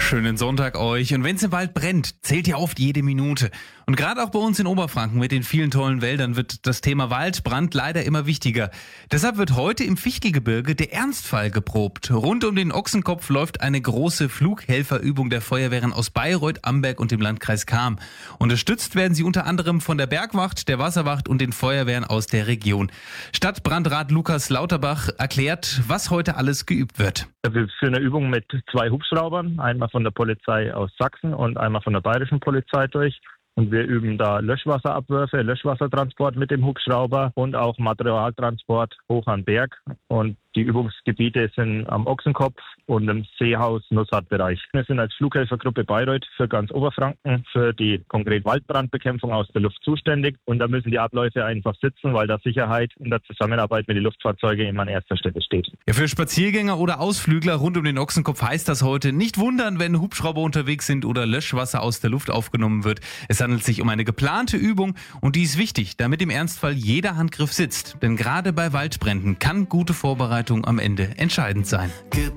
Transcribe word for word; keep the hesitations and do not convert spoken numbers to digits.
Schönen Sonntag euch. Und wenn es im Wald brennt, zählt ja oft jede Minute. Und gerade auch bei uns in Oberfranken mit den vielen tollen Wäldern wird das Thema Waldbrand leider immer wichtiger. Deshalb wird heute im Fichtelgebirge der Ernstfall geprobt. Rund um den Ochsenkopf läuft eine große Flughelferübung der Feuerwehren aus Bayreuth, Amberg und dem Landkreis Cham. Unterstützt werden sie unter anderem von der Bergwacht, der Wasserwacht und den Feuerwehren aus der Region. Stadtbrandrat Lukas Lauterbach erklärt, was heute alles geübt wird. Wir führen eine Übung mit zwei Hubschraubern, einmal von der Polizei aus Sachsen und einmal von der bayerischen Polizei durch. Und wir üben da Löschwasserabwürfe, Löschwassertransport mit dem Hubschrauber und auch Materialtransport hoch an Berg. Und die Übungsgebiete sind am Ochsenkopf und im Seehaus-Nusshardt-Bereich. Wir sind als Flughelfergruppe Bayreuth für ganz Oberfranken für die konkret Waldbrandbekämpfung aus der Luft zuständig. Und da müssen die Abläufe einfach sitzen, weil da Sicherheit in der Zusammenarbeit mit den Luftfahrzeugen immer an erster Stelle steht. Ja, für Spaziergänger oder Ausflügler rund um den Ochsenkopf heißt das heute: Nicht wundern, wenn Hubschrauber unterwegs sind oder Löschwasser aus der Luft aufgenommen wird. Es handelt sich um eine geplante Übung und die ist wichtig, damit im Ernstfall jeder Handgriff sitzt. Denn gerade bei Waldbränden kann gute Vorbereitung am Ende entscheidend sein.